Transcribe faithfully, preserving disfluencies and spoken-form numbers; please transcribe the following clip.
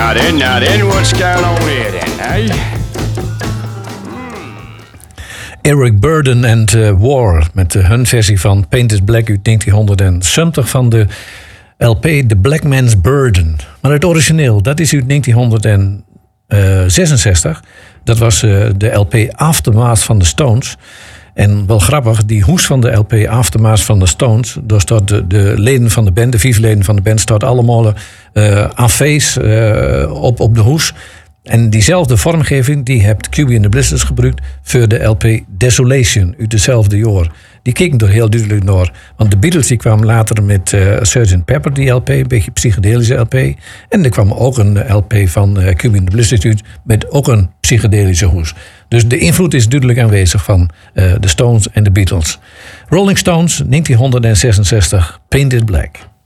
Now then, now then, what's going on here then, eh? Eric Burdon and uh, War met uh, hun versie van Paint is Black uit negentienhonderdzeventig van de L P The Black Man's Burden. Maar het origineel, dat is uit negentienhonderdzesenzestig. Dat was uh, de L P Aftermath van de Stones. En wel grappig, die hoes van de L P Aftermath van de Stones, daar staat de, de leden van de band, de vijf leden van de band, staat allemaal uh, afees uh, op, op de hoes. En diezelfde vormgeving die heeft Q B and the Blizzards gebruikt voor de L P Desolation uit dezelfde jaar. Die keken er heel duidelijk naar. Want de Beatles die kwamen later met uh, sergeant Pepper, die L P, een beetje psychedelische L P. En er kwam ook een L P van uh, Q B and the Blizzards uit met ook een psychedelische hoes. Dus de invloed is duidelijk aanwezig van uh, de Stones en de Beatles. Rolling Stones, negentienhonderdzesenzestig, Paint is Black.